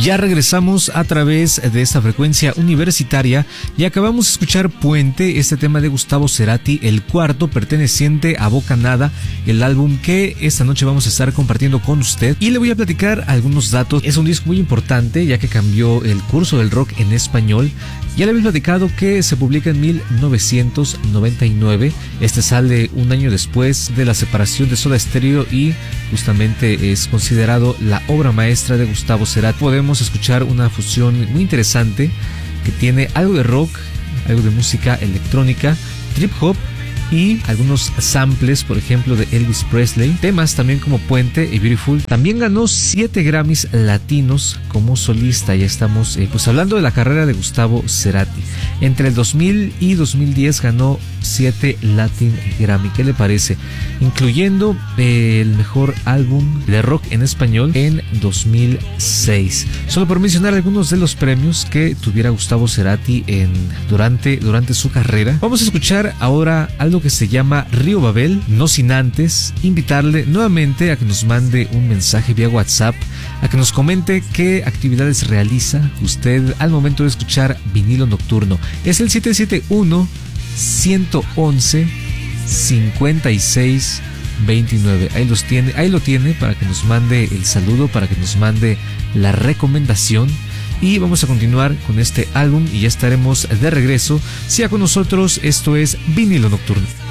Ya regresamos a través de esta frecuencia universitaria y acabamos de escuchar Puente, este tema de Gustavo Cerati, el cuarto, perteneciente a Bocanada, el álbum que esta noche vamos a estar compartiendo con usted. Y le voy a platicar algunos datos. Es un disco muy importante ya que cambió el curso del rock en español. Ya le había platicado que se publica en 1999. Este sale un año después de la separación de Soda Stereo y justamente es considerado la obra maestra de Gustavo Cerati. Podemos escuchar una fusión muy interesante que tiene algo de rock, algo de música electrónica, trip hop y algunos samples, por ejemplo, de Elvis Presley. Temas también como Puente y Beautiful. También ganó 7 Grammys latinos como solista. Ya estamos pues hablando de la carrera de Gustavo Cerati. Entre el 2000 y 2010 ganó 7 Latin Grammy. ¿Qué le parece? Incluyendo el mejor álbum de rock en español en 2006. Solo por mencionar algunos de los premios que tuviera Gustavo Cerati durante su carrera. Vamos a escuchar ahora algo que se llama Río Babel, no sin antes invitarle nuevamente a que nos mande un mensaje vía WhatsApp, a que nos comente qué actividades realiza usted al momento de escuchar Vinilo Nocturno. Es el 771-111-5629. Ahí lo tiene para que nos mande el saludo, para que nos mande la recomendación. Y vamos a continuar con este álbum y ya estaremos de regreso. Siga con nosotros, esto es Vinilo Nocturno.